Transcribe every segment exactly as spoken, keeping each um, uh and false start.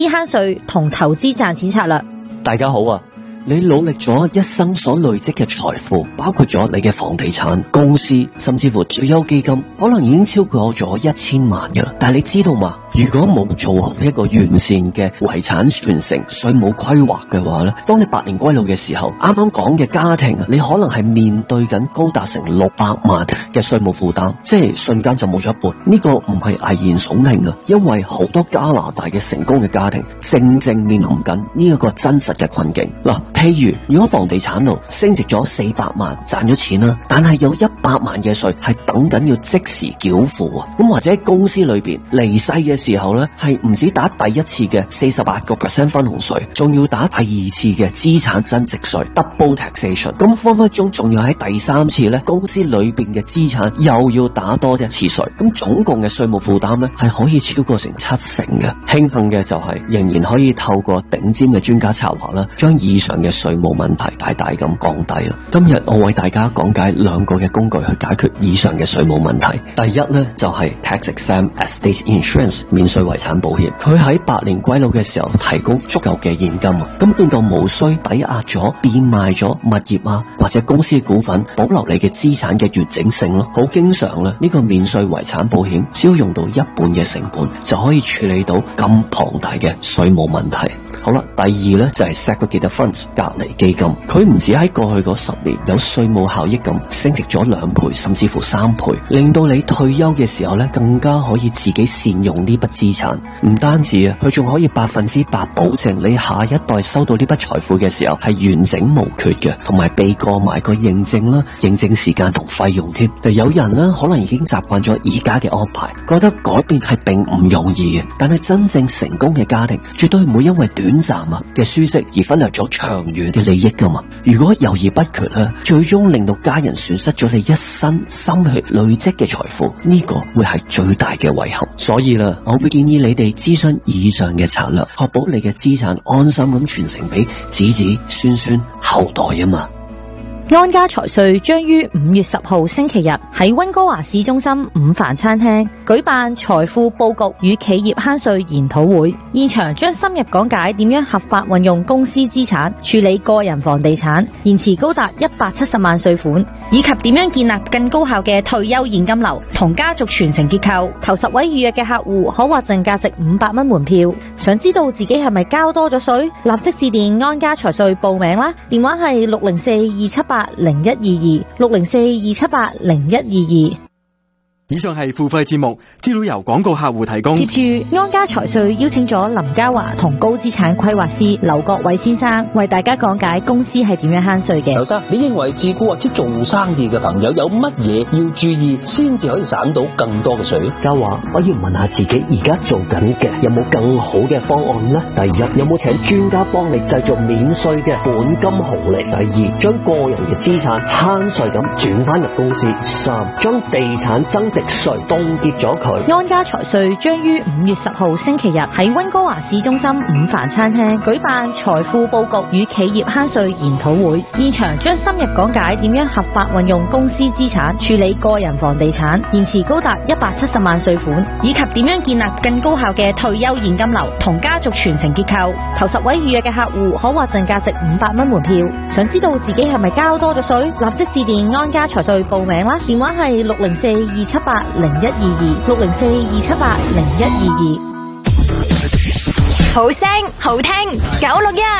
慳稅同投資賺錢策略。 大家好啊！你努力咗一生所累積嘅財富，包括咗你嘅房地產、公司，甚至乎退休基金，可能已經超過咗一千萬㗎啦。但係你知道嘛？如果冇做好一個完善嘅遺產傳承稅務規劃嘅話咧，當你百年歸老嘅時候，啱啱講嘅家庭啊，你可能係面對緊高達成六百萬嘅稅務負擔，即係瞬間就冇咗一半。呢個唔係危言聳聽啊，因為好多加拿大嘅成功嘅家庭正正面臨緊呢一個真實嘅困境。嗱，譬如如果房地產度升值咗四百萬賺咗錢啦，但係有一百萬嘅稅係等緊要即時繳付啊，咁或者喺公司裏邊離世嘅時候咧，係唔止打第一次嘅四十八個 percent 分紅稅，仲要打第二次嘅資產增值稅 double taxation。咁分分鐘仲要喺第三次咧，公司裏邊嘅資產又要打多一次稅。咁總共嘅稅務負擔咧係可以超過成七成嘅。慶幸嘅就係仍然可以透過頂尖嘅專家策劃啦，將以上嘅稅務問題大大咁降低啦。今日我為大家講解兩個嘅工具去解決以上嘅稅務問題。第一咧就係 tax exempt estate insurance。免稅遺產保險，佢喺百年歸老嘅時候提供足夠嘅現金啊，咁令到無需抵押咗、變賣咗物業啊或者公司嘅股份，保留你嘅資產嘅完整性咯。好經常咧，呢個免稅遺產保險只要用到一半嘅成本，就可以處理到咁龐大嘅稅務問題。好啦，第二咧就係 segregated funds 隔離基金，佢唔止喺過去嗰十年有稅務效益咁升值咗兩倍甚至乎三倍，令到你退休嘅時候咧更加可以自己善用呢筆資產。唔單止啊，佢仲可以百分之百保證你下一代收到呢筆財富嘅時候係完整無缺嘅，同埋避過埋個認證啦、認證時間同費用添。有人咧可能已經習慣咗而家嘅安排，覺得改變係並唔容易嘅，但係真正成功嘅家庭絕對唔會因為短短暫啊嘅舒適而忽略咗長遠嘅利益噶嘛。如果猶豫不決咧，最終令到家人損失咗你一生心血累積嘅財富，呢個會係最大嘅遺憾。所以啦，我會建議你哋諮詢以上嘅策略，確保你嘅資產安心咁傳承俾子子孫孫後代啊嘛。 安家財稅將於五月十號星期日喺溫哥華市中心午飯餐廳舉辦財富佈局與企業慳稅研討會，現場將深入講解點樣合法運用公司資產處理個人房地產，延遲高達一百七十萬稅款，以及點樣建立更高效嘅退休現金流同家族傳承結構。頭十位預約嘅客戶可獲贈價值五百蚊門票。想知道自己係咪交多咗稅？立即致電安家財稅報名啦！電話係六零四二七八零一二二六零四二七八零一二二。 以上係付費節目，資料由廣告客戶提供。 接住安家財稅邀請咗林嘉華同高資產規劃師劉國偉先生為大家講解公司係點樣慳稅嘅。 劉生，你認為自僱或者做生意嘅朋友有乜嘢要注意先至可以省到更多嘅稅？ 嘉華，我要問下自己而家做緊嘅有冇更好嘅方案呢？第一，有冇請專家幫你製造免稅嘅本金紅利？第二，將個人嘅資產慳稅咁轉翻入公司。三，將地產增值稅凍結咗佢。 安家財稅將於五月十號星期日喺溫哥華市中心午飯餐廳舉辦財富佈局與企業慳稅研討會，現場將深入講解點樣合法運用公司資產處理個人房地產，延遲高達一百七十萬稅款，以及點樣建立更高效嘅退休現金流同家族傳承結構。頭十位預約嘅客戶可獲贈價值五百蚊門票。想知道自己係咪交多咗稅？立即致電安家財稅報名啦！電話係六零四二七八零一二二六零四二七八零一二二。 好聲好聽九六一。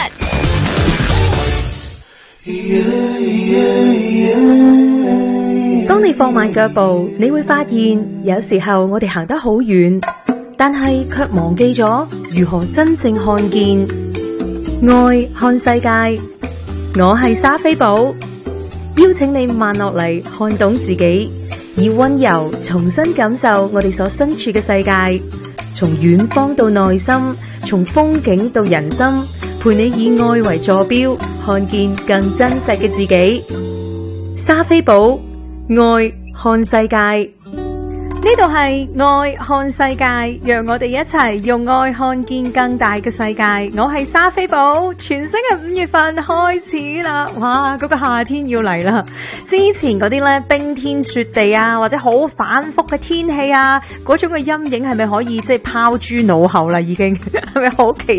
當你放慢腳步，你會發現有時候我哋行得好遠，但係卻忘記咗如何真正看見愛看世界。我係莎菲寶，邀請你慢落嚟，看懂自己，以溫柔重新感受我哋所身處嘅世界，從遠方到內心，從風景到人心，陪你以愛為坐標，看見更真實嘅自己。莎菲寶，愛看世界。 呢度係愛看世界，讓我哋一齊用愛看見更大嘅世界。我係莎菲寶，全新嘅五月份開始啦！哇，嗰個夏天要嚟啦！之前嗰啲咧冰天雪地啊，或者好反覆嘅天氣啊，嗰種嘅陰影係咪可以即係拋諸腦後啦？已經係咪好期